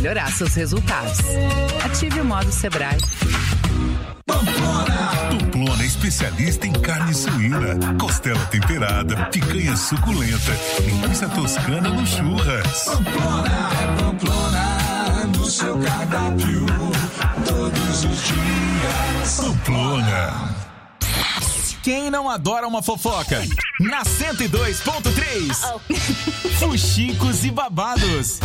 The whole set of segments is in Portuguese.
melhorar seus resultados. Ative o modo Sebrae. Pamplona é especialista em carne suína, costela temperada, picanha suculenta, linguiça toscana no churras. Pamplona, no seu cardápio, todos os dias. Pamplona. Quem não adora uma fofoca? Na 102.3. Fuxicos e babados.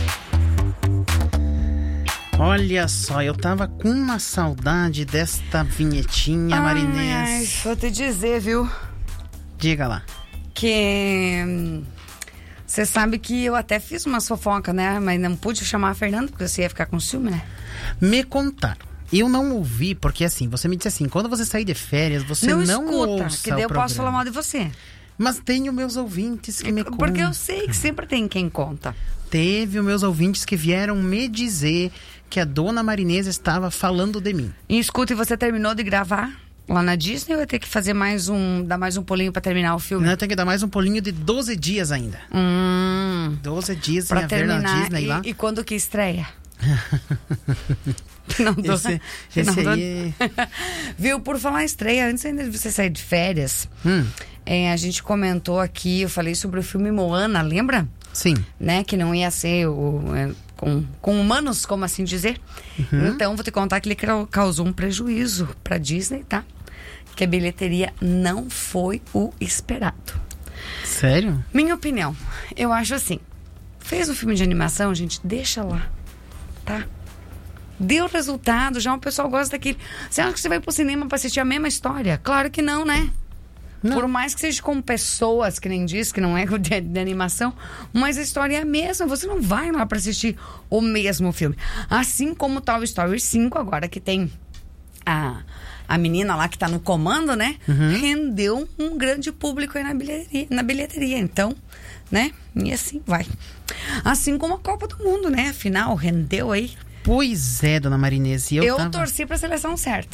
Olha só, eu tava com uma saudade desta vinhetinha, Marinês. Vou te dizer, viu? Diga lá. Que você sabe que eu até fiz uma fofoca, né? Mas não pude chamar a Fernanda, porque você ia ficar com ciúme, né? Me contaram. Eu não ouvi, porque assim, você me disse assim, quando você sair de férias, você não escuta, ouça que daí eu programa. posso falar mal de você. Mas tenho meus ouvintes que me contam. Porque eu sei que sempre tem quem conta. Teve os meus ouvintes que vieram me dizer que a dona Marinesa estava falando de mim. E escuta, e você terminou de gravar lá na Disney ou vai ter que fazer dar mais um pulinho pra terminar o filme? Não, tem que dar mais um pulinho de 12 dias ainda. 12 dias pra em terminar, na Disney lá. E quando que estreia? Não dou. Esse aí... Viu, por falar em estreia, antes ainda de você sair de férias, a gente comentou aqui, eu falei sobre o filme Moana, lembra? Sim. Né, que não ia ser com humanos, como assim dizer. Então, vou te contar que ele causou um prejuízo pra Disney, tá? Que a bilheteria não foi o esperado. Sério? Minha opinião, eu acho assim, fez um filme de animação, gente, deixa lá, tá? Deu resultado, já o pessoal gosta daquele... Você acha que você vai pro cinema pra assistir a mesma história? Claro que não, né? Não. Por mais que seja com pessoas, que nem diz, que não é de animação, mas a história é a mesma. Você não vai lá pra assistir o mesmo filme. Assim como Toy Story 5, agora que tem a menina lá que tá no comando, né? Rendeu um grande público aí na bilheteria. Então, né? E assim vai. Assim como a Copa do Mundo, né? Afinal, rendeu aí. Pois é, dona Marinês. Eu torci pra seleção certa.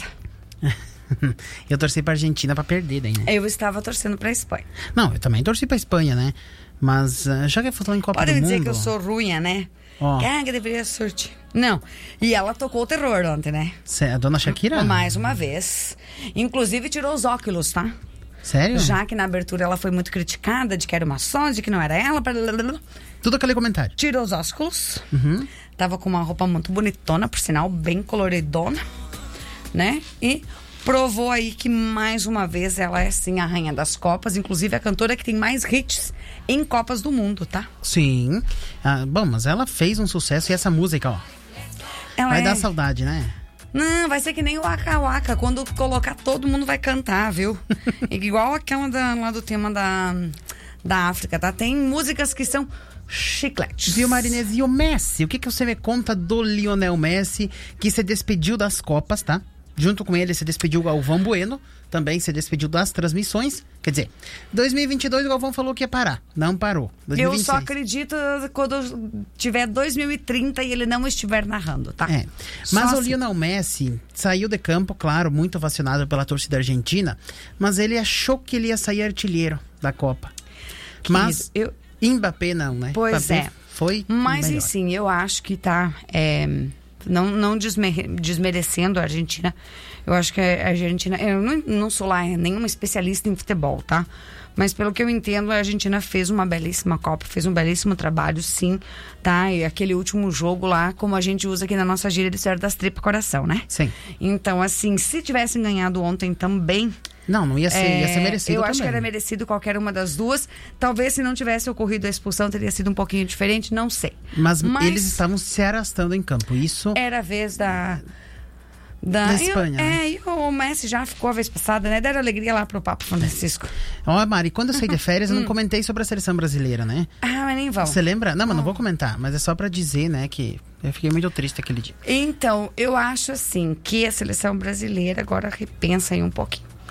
Eu torci pra Argentina pra perder daí, né? Eu estava torcendo pra Espanha. Não, eu também torci pra Espanha, né? Mas já que falou em Copa do Mundo... Podem dizer que eu sou ruim, né? Que deveria sortir. Não. E ela tocou o terror ontem, né? A dona Shakira? Mais uma vez. Inclusive tirou os óculos, tá? Sério? Já que na abertura ela foi muito criticada de que era uma só, de que não era ela. Tudo aquele comentário. Tirou os óculos. Tava com uma roupa muito bonitona, por sinal, bem coloridona, né? E provou aí que mais uma vez ela é sim a rainha das Copas, inclusive a cantora que tem mais hits em Copas do Mundo, tá? Sim. Bom, mas ela fez um sucesso e essa música, ó. Vai dar saudade, né? Não, vai ser que nem o Waka Waka. Quando colocar, todo mundo vai cantar, viu? Igual aquela lá do tema da África, tá? Tem músicas que são chicletes. Viu, Marinês? E o Messi? O que você me conta do Lionel Messi, que se despediu das Copas, tá? Junto com ele se despediu o Galvão Bueno, também se despediu das transmissões. Quer dizer, 2022 o Galvão falou que ia parar, não parou. 2026. Eu só acredito quando tiver 2030 e ele não estiver narrando, tá? Mas o Lionel Messi saiu de campo, claro, muito ovacionado pela torcida argentina, mas ele achou que ele ia sair artilheiro da Copa. Mas Mbappé não, né? Pois Mbappé foi mas melhor. sim, eu acho que tá... Não desmerecendo a Argentina. Eu acho que a Argentina... Eu não sou lá nenhuma especialista em futebol, tá? Mas pelo que eu entendo, a Argentina fez uma belíssima Copa, fez um belíssimo trabalho, sim, tá? E aquele último jogo lá, como a gente usa aqui na nossa gíria, de ser das tripas coração, né? Sim. Então, assim, se tivessem ganhado ontem também... Não ia ser merecido. Eu acho também. que era merecido qualquer uma das duas. Talvez se não tivesse ocorrido a expulsão, teria sido um pouquinho diferente, não sei. Mas eles estavam se arrastando em campo, isso... Era a vez da Espanha. E o Messi já ficou a vez passada, né? Deram alegria lá pro Papa Francisco. Mari, quando eu saí de férias, eu não comentei sobre a seleção brasileira, né? Mas nem vão. Você lembra? Não, mas não vou comentar. Mas é só pra dizer, né, que eu fiquei muito triste aquele dia. Então, eu acho assim, que a seleção brasileira agora repensa aí um pouquinho.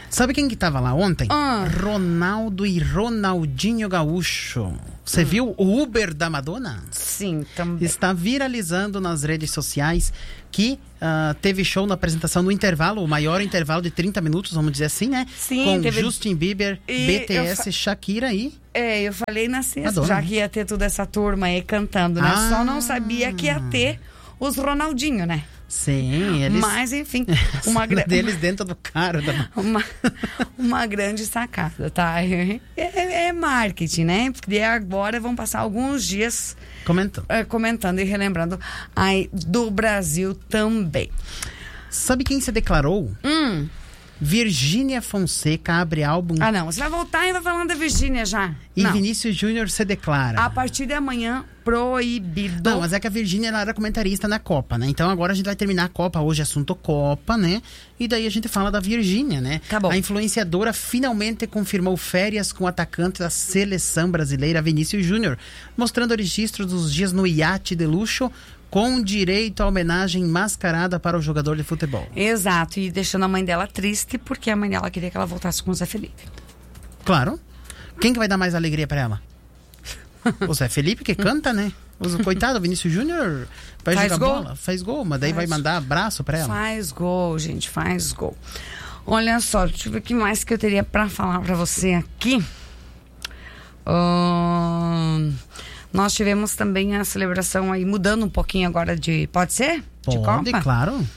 Sabe quem que tava lá ontem? Ronaldo e Ronaldinho Gaúcho. Você viu o Uber da Madonna? Sim, também. Está viralizando nas redes sociais que teve show na apresentação no intervalo, o maior intervalo de 30 minutos, vamos dizer assim, né? Sim, com teve... Justin Bieber, BTS, Shakira e... eu falei na sexta, Madonna, já né? que ia ter toda essa turma aí cantando, né? Só não sabia que ia ter os Ronaldinho, né? Sim, eles... Mas, enfim, deles dentro do carro. uma grande sacada, tá? É marketing, né? Porque agora vão passar alguns dias comentando e relembrando aí do Brasil também. Sabe quem se declarou? Virgínia Fonseca abre álbum. Ah, não. Você vai voltar e vai falando da Virgínia já. E não. Vinícius Júnior se declara. A partir de amanhã, proibido. Não, mas é que a Virgínia ela era comentarista na Copa, né? Então agora a gente vai terminar a Copa. Hoje assunto Copa, né? E daí a gente fala da Virgínia, né? Tá bom. A influenciadora finalmente confirmou férias com o atacante da seleção brasileira, Vinícius Júnior, mostrando o registro dos dias no iate de luxo, com direito à homenagem mascarada para o jogador de futebol. Exato, e deixando a mãe dela triste, porque a mãe dela queria que ela voltasse com o Zé Felipe. Claro. Quem que vai dar mais alegria para ela? O Zé Felipe, que canta, né? O coitado, o Vinícius Júnior vai jogar bola, faz gol, mas daí vai mandar abraço para ela. Faz gol, gente, faz gol. Olha só, deixa eu ver o que mais que eu teria para falar para você aqui. Nós tivemos também a celebração aí, mudando um pouquinho agora de... Pode ser? De Copa? Pode, claro.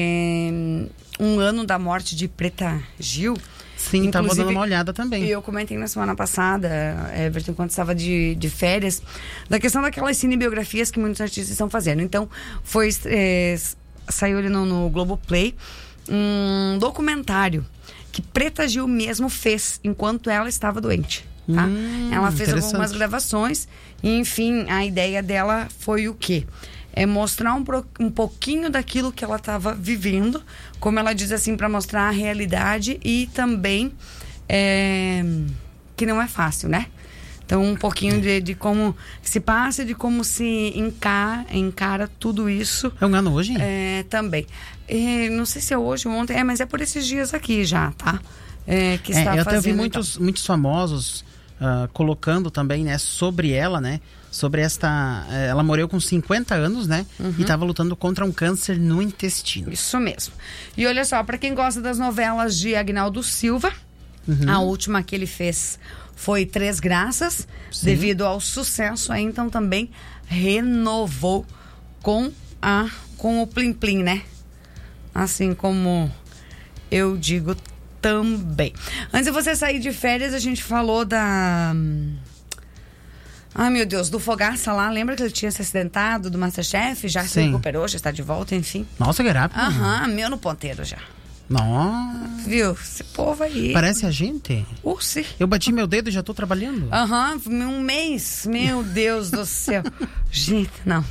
1 ano da morte de Preta Gil. Sim, estava dando uma olhada também. E eu comentei na semana passada, Everton, quando estava de férias, da questão daquelas cinebiografias que muitos artistas estão fazendo. Então, saiu ali no Globoplay um documentário que Preta Gil mesmo fez enquanto ela estava doente. Tá? Ela fez algumas gravações e, enfim, a ideia dela foi o quê? É mostrar um pouquinho daquilo que ela estava vivendo, como ela diz assim, para mostrar a realidade e também que não é fácil, né? Então, um pouquinho de como se passa, de como se encara tudo isso. É um ano hoje? Também. Não sei se é hoje ou ontem, mas é por esses dias aqui já, tá? Que está eu fazendo, até vi muitos famosos colocando também, né, sobre ela, né? Sobre esta... ela morreu com 50 anos, né? E estava lutando contra um câncer no intestino. Isso mesmo. E olha só, para quem gosta das novelas de Agnaldo Silva, a última que ele fez foi Três Graças. Sim. Devido ao sucesso aí, então também renovou com o Plim Plim, né? Assim como eu digo também. Antes de você sair de férias, a gente falou da... Ai, meu Deus, do Fogaça lá. Lembra que ele tinha se acidentado do MasterChef? Já se recuperou, já está de volta, enfim. Nossa, que rápido. Meu no ponteiro já. Nossa. Viu? Esse povo aí. Parece a gente. Sim. Eu bati meu dedo e já tô trabalhando. 1 mês. Meu Deus do céu. Gente, não.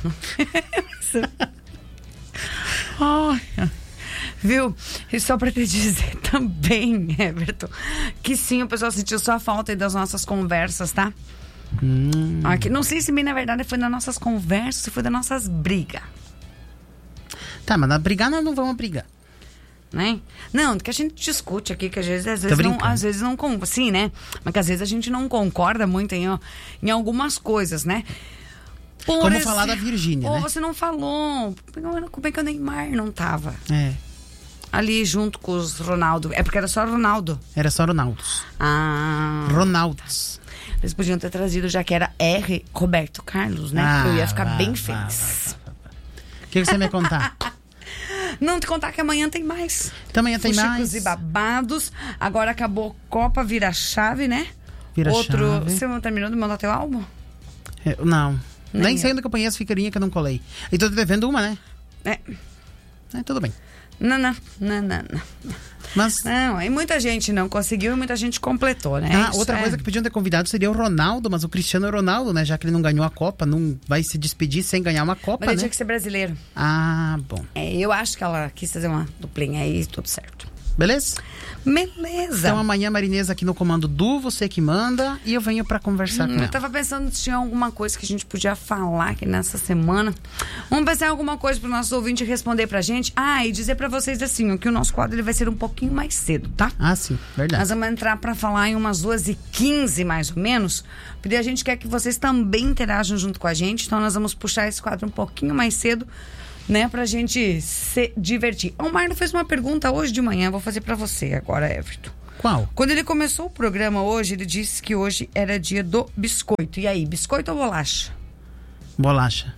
Viu? E só pra te dizer também, Everton, que sim, o pessoal sentiu só a falta aí das nossas conversas, tá? Aqui, não sei se na verdade foi das nossas conversas, se foi das nossas brigas. Tá, mas na brigar nós não vamos brigar. Né? Não, que a gente discute aqui, que às vezes não, sim, né? Mas que às vezes a gente não concorda muito em algumas coisas, né? Como falar da Virgínia, né? Você não falou. Como é que o Neymar não tava? Ali junto com os Ronaldo. É porque era só Ronaldo. Era só Ronaldos. Ronaldos. Eles podiam ter trazido, já que era Roberto Carlos, né? Eu ia ficar bem feliz. O que você me contar? Não, te contar que amanhã tem mais. Amanhã tem mais. Fuxicos e babados. Agora acabou Copa, vira chave, né? Chave. Você não terminou de mandar teu álbum? Não. Nem sei onde que eu ponhei as figurinhas que eu não colei. E tô devendo uma, né? Tudo bem. Não. Mas... Não, e muita gente não conseguiu e muita gente completou, né? Outra coisa que podiam ter convidado seria o Ronaldo, mas o Cristiano Ronaldo, né? Já que ele não ganhou a Copa, não vai se despedir sem ganhar uma Copa, mas ele tinha que ser brasileiro. Bom. Eu acho que ela quis fazer uma duplinha aí, tudo certo. Beleza? Beleza. Então amanhã, Marinês aqui no comando do Você Que Manda, e eu venho pra conversar com ela. Eu tava pensando se tinha alguma coisa que a gente podia falar aqui nessa semana. Vamos pensar em alguma coisa pro nosso ouvinte responder pra gente. E dizer pra vocês assim, que o nosso quadro ele vai ser um pouquinho mais cedo, tá? Ah, sim, verdade. Nós vamos entrar pra falar em umas 2h15, mais ou menos. Porque a gente quer que vocês também interajam junto com a gente. Então nós vamos puxar esse quadro um pouquinho mais cedo, né, pra gente se divertir. O Marlon fez uma pergunta hoje de manhã, vou fazer pra você agora, Everton. Qual? Quando ele começou o programa hoje, ele disse que hoje era dia do biscoito. E aí, biscoito ou bolacha? Bolacha.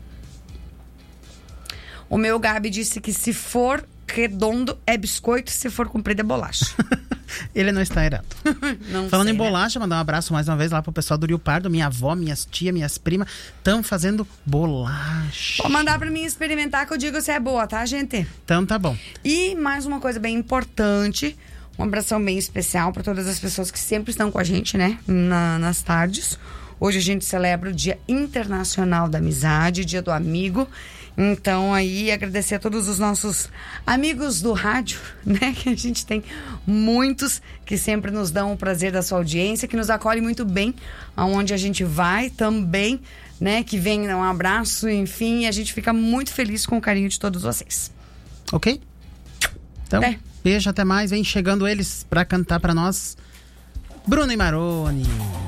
O meu Gabi disse que se for redondo é biscoito, se for comprido é bolacha. Ele não está errado. Não Falando sei, em bolacha, mandar um abraço mais uma vez lá pro pessoal do Rio Pardo. Minha avó, minhas tias, minhas primas estão fazendo bolacha. Pode mandar pra mim experimentar que eu digo se é boa, tá, gente? Então tá bom. E mais uma coisa bem importante, um abração bem especial para todas as pessoas que sempre estão com a gente, né, nas tardes. Hoje a gente celebra o Dia Internacional da Amizade, Dia do Amigo. Então aí agradecer a todos os nossos amigos do rádio, né, que a gente tem muitos que sempre nos dão o prazer da sua audiência, que nos acolhe muito bem aonde a gente vai também, né, que vem dar um abraço, enfim, e a gente fica muito feliz com o carinho de todos vocês. Ok? Então, beijo, até mais. Vem chegando eles pra cantar pra nós Bruno e Marrone.